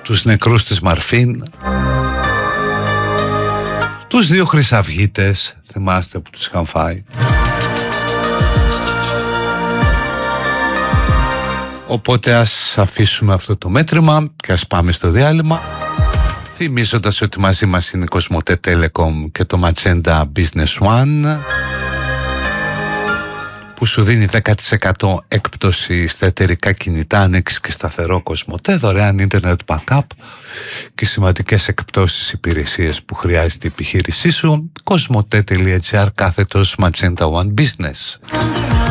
τους νεκρούς της Μαρφίν, τους δύο χρυσαυγίτες, θυμάστε που τους είχαν φάει. Οπότε ας αφήσουμε αυτό το μέτρημα και ας πάμε στο διάλειμμα, θυμίζοντας ότι μαζί μας είναι η Κοσμοτέ Telecom και το Magenta Business One, που σου δίνει 10% έκπτωση στα εταιρικά κινητά αν έχεις και σταθερό Κοσμοτέ, δωρεάν internet backup και σημαντικές εκπτώσεις υπηρεσίες που χρειάζεται η επιχείρησή σου. Κοσμοτέ.gr / Magenta One Business.